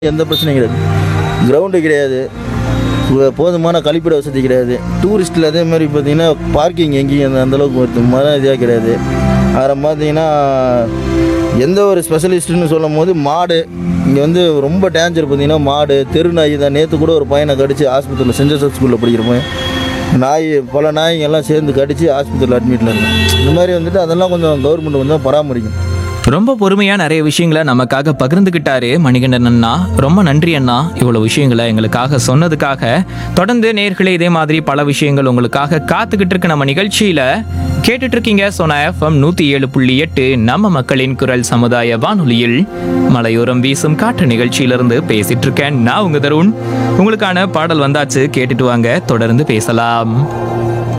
எந்த பிரச்சனையும் கிடையாது. கிரவுண்டு கிடையாது, போதுமான கழிப்பிட வசதி கிடையாது. டூரிஸ்ட்டில் அதே மாதிரி பார்த்தீங்கன்னா பார்க்கிங் எங்கேயும் அந்தளவுக்கு மரம் இதாக கிடையாது. அப்புறம் பார்த்தீங்கன்னா எந்த ஒரு ஸ்பெஷலிஸ்ட்டுன்னு சொல்லும் போது மாடு இங்கே வந்து ரொம்ப டேஞ்சர். பார்த்தீங்கன்னா மாடு தெரு நாய் தான். நேற்று கூட ஒரு பையனை கடிச்சு ஆஸ்பத்திரியில் சென்ட் ஜோசப் ஸ்கூலில் படிக்கிறப்ப நாய் பல நாய்ங்க எல்லாம் சேர்ந்து கடிச்சு ஆஸ்பத்திரியில் அட்மிட்டில் இருந்தேன். இந்த மாதிரி வந்துட்டு அதெல்லாம் கொஞ்சம் கவர்மெண்ட் கொஞ்சம் பராமரிக்கும். ரொம்ப பொறுமையா நிறைய விஷயங்களை நமக்காக பகிர்ந்துகிட்டாரு மணிகண்டன் அண்ணா. ரொம்ப நன்றி அண்ணா, இவ்வளவு விஷயங்களை எங்களுக்காக சொன்னதுக்காக. தொடர்ந்து நேயர்களே இதே மாதிரி பல விஷயங்கள் உங்களுக்காக காத்துக்கிட்டு இருக்கு. நம்ம நிகழ்ச்சியில கேட்டுட்டு இருக்கீங்க சோனா FM 107.8 நம்ம மக்களின் குரல் சமுதாய வானொலியில் மலையோரம் வீசும் காற்று நிகழ்ச்சியிலிருந்து பேசிட்டு இருக்கேன் நான் உங்க தருண். உங்களுக்கான பாடல் வந்தாச்சு, கேட்டுட்டு வாங்க, தொடர்ந்து பேசலாம்.